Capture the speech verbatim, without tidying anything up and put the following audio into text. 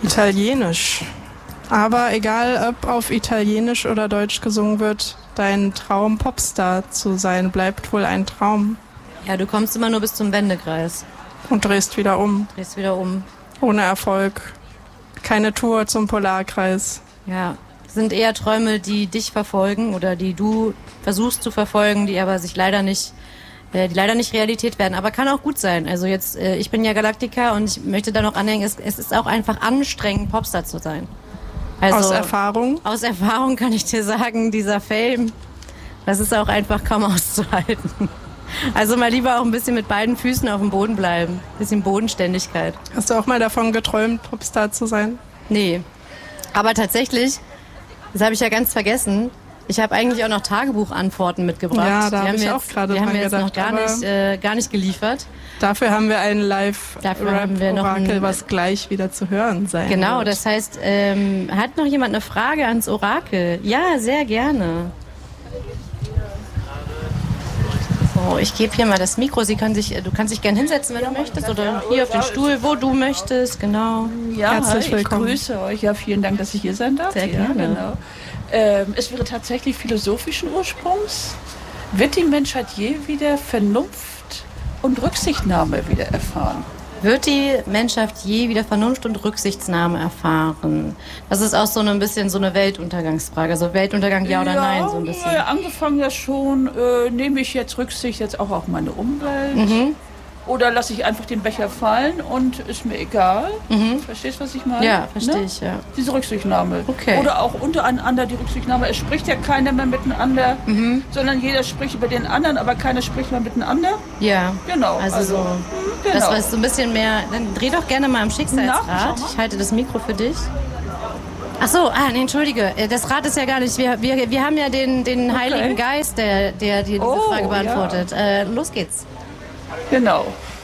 Italienisch. Aber egal, ob auf Italienisch oder Deutsch gesungen wird, dein Traum, Popstar zu sein, bleibt wohl ein Traum. Ja, du kommst immer nur bis zum Wendekreis. Und drehst wieder um. Drehst wieder um. Ohne Erfolg. Keine Tour zum Polarkreis. Ja, sind eher Träume, die dich verfolgen oder die du versuchst zu verfolgen, die aber sich leider nicht, äh, die leider nicht Realität werden. Aber kann auch gut sein. Also jetzt, äh, ich bin ja Galaktika und ich möchte da noch anhängen, es, es ist auch einfach anstrengend, Popstar zu sein. Also, aus Erfahrung? Aus Erfahrung kann ich dir sagen, dieser Fame, das ist auch einfach kaum auszuhalten. Also mal lieber auch ein bisschen mit beiden Füßen auf dem Boden bleiben. Ein bisschen Bodenständigkeit. Hast du auch mal davon geträumt, Popstar zu sein? Nee. Aber tatsächlich, das habe ich ja ganz vergessen, ich habe eigentlich auch noch Tagebuchantworten mitgebracht. Ja, da habe ich jetzt, auch gerade dran gedacht. Die haben wir jetzt gedacht, noch gar nicht, äh, gar nicht geliefert. Dafür haben wir ein Live-Rap-Orakel, was gleich wieder zu hören sein Genau, wird. Das heißt, ähm, hat noch jemand eine Frage ans Orakel? Ja, sehr gerne. So, ich gebe hier mal das Mikro. Sie können sich, du kannst dich gerne hinsetzen, wenn du möchtest, oder hier auf den Stuhl, wo du möchtest, genau. Ja, herzlich willkommen. Ich grüße euch. Ja, vielen Dank, dass ich hier sein darf. Sehr ja, gerne. Genau. Ähm, es wäre tatsächlich philosophischen Ursprungs. Wird die Menschheit je wieder Vernunft und Rücksichtnahme wieder erfahren? Wird die Menschheit je wieder Vernunft und Rücksichtnahme erfahren? Das ist auch so ein bisschen so eine Weltuntergangsfrage. Also Weltuntergang ja oder ja, nein, so ein bisschen. Ja, angefangen ja schon, äh, nehme ich jetzt Rücksicht jetzt auch auf meine Umwelt? Mhm. Oder lasse ich einfach den Becher fallen und ist mir egal? Mhm. Verstehst du, was ich meine? Ja, verstehe Ne? ich, ja. Diese Rücksichtnahme. Okay. Oder auch untereinander die Rücksichtnahme. Es spricht ja keiner mehr miteinander, Mhm. sondern jeder spricht über den anderen, aber keiner spricht mehr miteinander. Ja. Genau. Also, so, mh, genau. das war so ein bisschen mehr. Dann dreh doch gerne mal am Na, Schicksalsrad. schau mal. Ich halte das Mikro für dich. Ach so, ah, nee, entschuldige. Äh, Das Rad ist ja gar nicht. Wir, wir, wir haben ja den, den Okay. Heiligen Geist, der, der dir diese Oh, Frage ja. beantwortet. Äh, los geht's. Genau.